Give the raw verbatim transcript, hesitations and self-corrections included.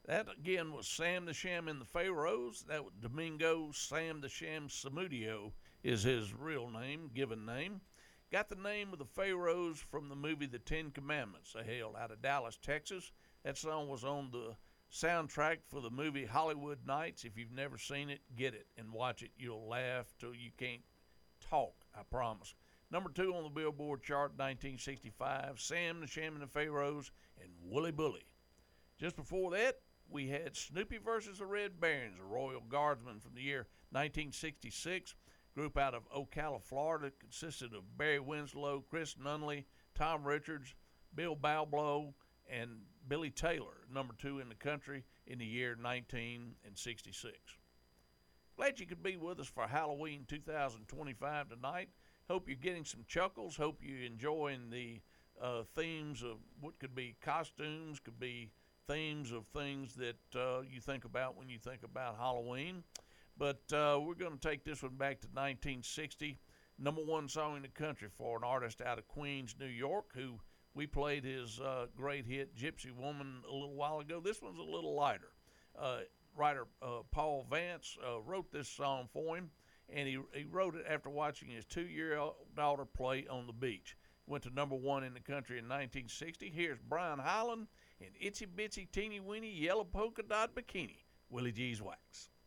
That again was Sam the Sham and the Pharaohs. That was Domingo Sam the Sham Samudio is his real name, given name. Got the name of the Pharaohs from the movie The Ten Commandments. They hailed out of Dallas, Texas. That song was on the soundtrack for the movie Hollywood Nights. If you've never seen it, get it and watch it. You'll laugh till you can't talk, I promise. Number two on the Billboard chart, nineteen sixty-five, Sam the Sham and the Pharaohs and Wooly Bully. Just before that, we had Snoopy versus the Red Barons, a Royal Guardsman from the year nineteen sixty-six. Group out of Ocala, Florida, consisted of Barry Winslow, Chris Nunley, Tom Richards, Bill Balblow, and Billy Taylor, number two in the country in the year nineteen sixty-six. Glad you could be with us for Halloween two thousand twenty-five tonight. Hope you're getting some chuckles. Hope you're enjoying the uh, themes of what could be costumes, could be themes of things that uh, you think about when you think about Halloween. But uh, we're going to take this one back to nineteen sixty. Number one song in the country for an artist out of Queens, New York, who we played his uh, great hit, Gypsy Woman, a little while ago. This one's a little lighter. Uh, writer uh, Paul Vance uh, wrote this song for him, and he, he wrote it after watching his two-year-old daughter play on the beach. Went to number one in the country in nineteen sixty. Here's Brian Hyland and Itsy Bitsy Teeny Weeny Yellow Polka Dot Bikini, Willie G's Wax.